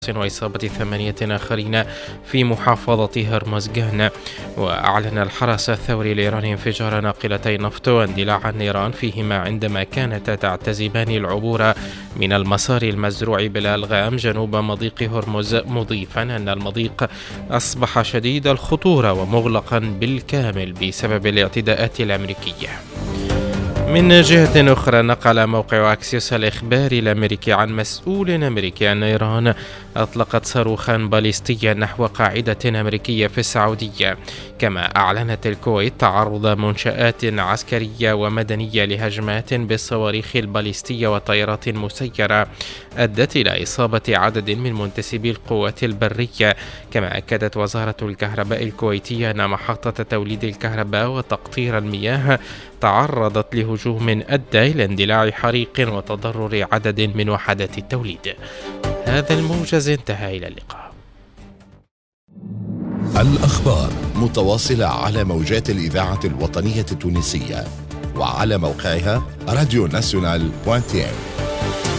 وإصابة 8 آخرين في محافظة هرمزغان. وأعلن الحرس الثوري الإيراني انفجار ناقلتي نفط واندلاع النيران فيهما عندما كانتا تعتزمان العبور من المسار المزروع بالألغام جنوب مضيق هرمز، مضيفا أن المضيق أصبح شديد الخطورة ومغلقا بالكامل بسبب الاعتداءات الأمريكية. من جهة أخرى، نقل موقع أكسيوس الإخباري الأمريكي عن مسؤول أمريكي أن إيران أطلقت صاروخا باليستيا نحو قاعدة أمريكية في السعودية. كما أعلنت الكويت تعرض منشآت عسكرية ومدنية لهجمات بالصواريخ الباليستية والطائرات المسيرة أدت إلى إصابة عدد من منتسبي القوات البرية. كما أكدت وزارة الكهرباء الكويتية أن محطة توليد الكهرباء وتقطير المياه تعرضت لهجوم أدى إلى اندلاع حريق وتضرر عدد من وحدات التوليد. هذا الموجز انتهى، إلى اللقاء. الأخبار متواصلة على موجات الإذاعة الوطنية التونسية وعلى موقعها راديو ناسيونال.tn.